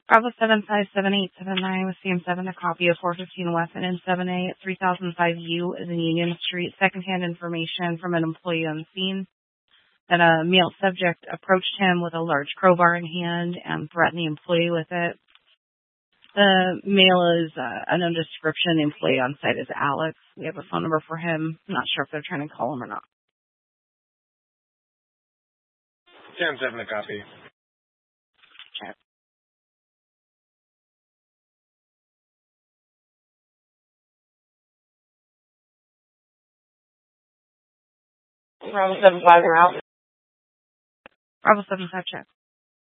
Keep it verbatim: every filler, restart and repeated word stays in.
Bravo seven five seven eight seven nine with C M seven, a copy of four fifteen West and seven A at three thousand five U is in Union Street. Secondhand information from an employee on scene that a male subject approached him with a large crowbar in hand and threatened the employee with it. The male is uh, unknown description. The employee on site is Alex. We have a phone number for him. I'm not sure if they're trying to call him or not. ten seven, a copy. Check. Bravo seven five, you're out. Bravo seven five, check.